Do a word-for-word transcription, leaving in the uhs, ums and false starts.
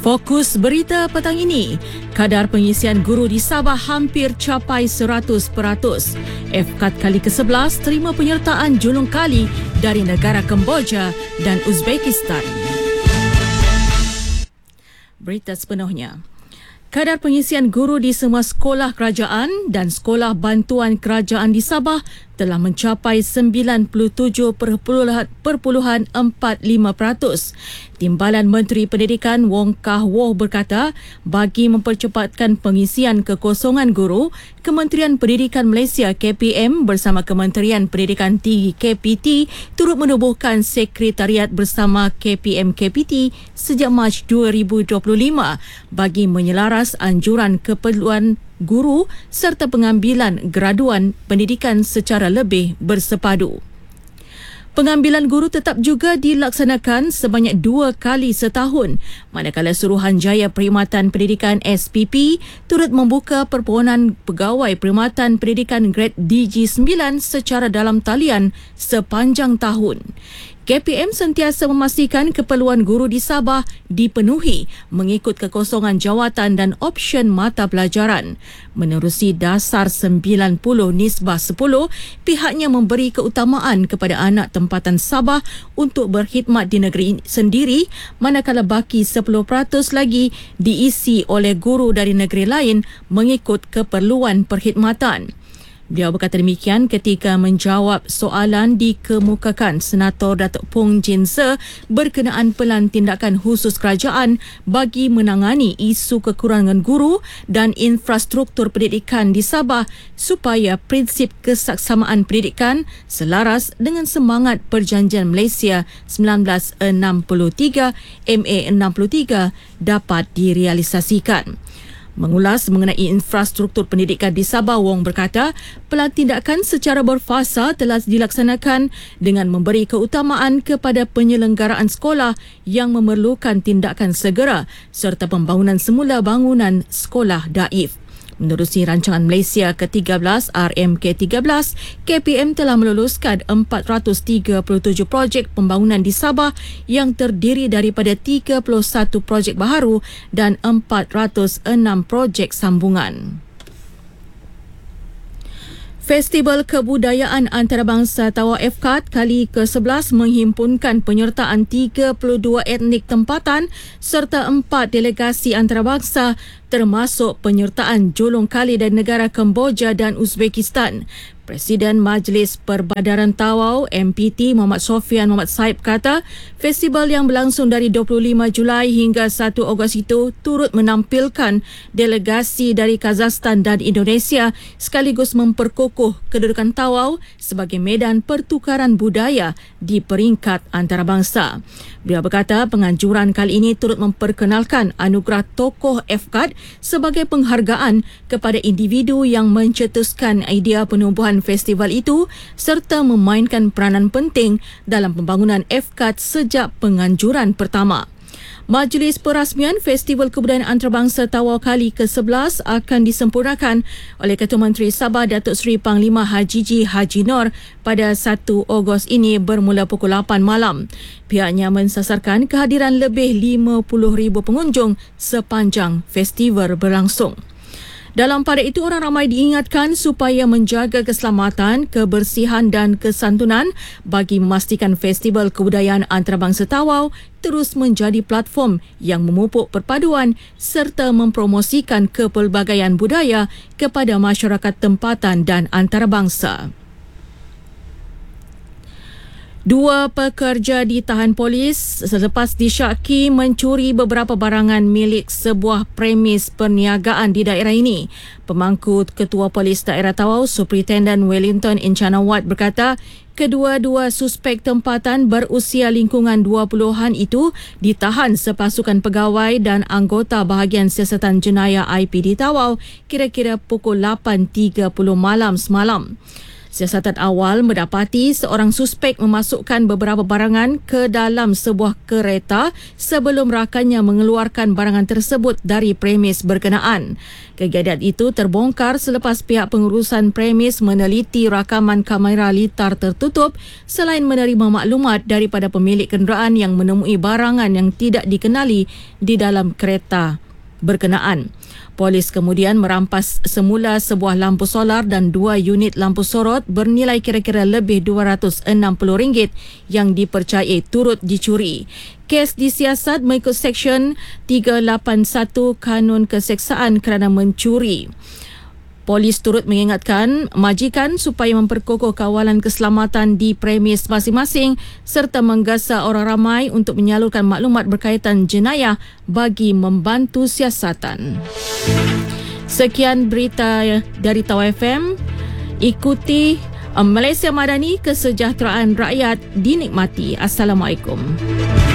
Fokus berita petang ini, kadar pengisian guru di Sabah hampir capai seratus peratus. F C A T kali ke sebelas terima penyertaan julung kali dari negara Kemboja dan Uzbekistan. Berita sepenuhnya. Kadar pengisian guru di semua sekolah kerajaan dan sekolah bantuan kerajaan di Sabah telah mencapai sembilan puluh tujuh perpuluhan empat lima peratus. Timbalan Menteri Pendidikan Wong Kah Woh berkata, bagi mempercepatkan pengisian kekosongan guru, Kementerian Pendidikan Malaysia K P M bersama Kementerian Pendidikan Tinggi K P T turut menubuhkan sekretariat bersama K P M K P T sejak Mac dua ribu dua puluh lima bagi menyelaras anjuran keperluan guru serta pengambilan graduan pendidikan secara lebih bersepadu. Pengambilan guru tetap juga dilaksanakan sebanyak dua kali setahun, manakala Suruhanjaya Perkhidmatan Pendidikan S P P turut membuka permohonan pegawai Perkhidmatan Pendidikan Grade D G sembilan secara dalam talian sepanjang tahun. K P M sentiasa memastikan keperluan guru di Sabah dipenuhi mengikut kekosongan jawatan dan option mata pelajaran. Menerusi dasar sembilan puluh nisbah sepuluh, pihaknya memberi keutamaan kepada anak tempatan Sabah untuk berkhidmat di negeri sendiri, manakala baki sepuluh peratus lagi diisi oleh guru dari negeri lain mengikut keperluan perkhidmatan. Beliau berkata demikian ketika menjawab soalan dikemukakan Senator Datuk Pong Jin Se berkenaan pelan tindakan khusus kerajaan bagi menangani isu kekurangan guru dan infrastruktur pendidikan di Sabah supaya prinsip kesaksamaan pendidikan selaras dengan semangat Perjanjian Malaysia seribu sembilan ratus enam puluh tiga M A enam puluh tiga dapat direalisasikan. Mengulas mengenai infrastruktur pendidikan di Sabah, Wong berkata, pelan tindakan secara berfasa telah dilaksanakan dengan memberi keutamaan kepada penyelenggaraan sekolah yang memerlukan tindakan segera serta pembangunan semula bangunan sekolah daif. Menerusi rancangan Malaysia ke tiga belas R M K tiga belas, K P M telah meluluskan empat ratus tiga puluh tujuh projek pembangunan di Sabah yang terdiri daripada tiga puluh satu projek baharu dan empat ratus enam projek sambungan. Festival Kebudayaan Antarabangsa Tawau F C A T kali ke sebelas menghimpunkan penyertaan tiga puluh dua etnik tempatan serta empat delegasi antarabangsa termasuk penyertaan julung kali dari negara Kemboja dan Uzbekistan. Presiden Majlis Perbadaran Tawau M P T Muhammad Sofian Muhammad Saib kata, festival yang berlangsung dari dua puluh lima Julai hingga satu Ogos itu turut menampilkan delegasi dari Kazakhstan dan Indonesia sekaligus memperkukuh kedudukan Tawau sebagai medan pertukaran budaya di peringkat antarabangsa. Beliau berkata penganjuran kali ini turut memperkenalkan anugerah tokoh F C A T sebagai penghargaan kepada individu yang mencetuskan idea penubuhan festival itu serta memainkan peranan penting dalam pembangunan F C A T sejak penganjuran pertama. Majlis perasmian Festival Kebudayaan Antarabangsa Tawau kali ke sebelas akan disempurnakan oleh Ketua Menteri Sabah Datuk Seri Panglima Haji G. Haji Nor pada satu Ogos ini bermula pukul lapan malam. Pihaknya mensasarkan kehadiran lebih lima puluh ribu pengunjung sepanjang festival berlangsung. Dalam pada itu, orang ramai diingatkan supaya menjaga keselamatan, kebersihan dan kesantunan bagi memastikan Festival Kebudayaan Antarabangsa Tawau terus menjadi platform yang memupuk perpaduan serta mempromosikan kepelbagaian budaya kepada masyarakat tempatan dan antarabangsa. Dua pekerja ditahan polis selepas disyaki mencuri beberapa barangan milik sebuah premis perniagaan di daerah ini. Pemangku Ketua Polis Daerah Tawau, Superintendent Wellington Inchanawat berkata, kedua-dua suspek tempatan berusia lingkungan dua puluhan itu ditahan sepasukan pegawai dan anggota bahagian siasatan jenayah I P D Tawau kira-kira pukul lapan tiga puluh malam semalam. Siasatan awal mendapati seorang suspek memasukkan beberapa barangan ke dalam sebuah kereta sebelum rakannya mengeluarkan barangan tersebut dari premis berkenaan. Kejadian itu terbongkar selepas pihak pengurusan premis meneliti rakaman kamera litar tertutup selain menerima maklumat daripada pemilik kenderaan yang menemui barangan yang tidak dikenali di dalam kereta berkenaan. Polis kemudian merampas semula sebuah lampu solar dan dua unit lampu sorot bernilai kira-kira lebih dua ratus enam puluh ringgit yang dipercayai turut dicuri. Kes disiasat mengikut Seksyen tiga lapan satu Kanun Keseksaan kerana mencuri. Polis turut mengingatkan majikan supaya memperkokoh kawalan keselamatan di premis masing-masing serta menggasa orang ramai untuk menyalurkan maklumat berkaitan jenayah bagi membantu siasatan. Sekian berita dari Tau F M. Ikuti Malaysia Madani, kesejahteraan rakyat dinikmati. Assalamualaikum.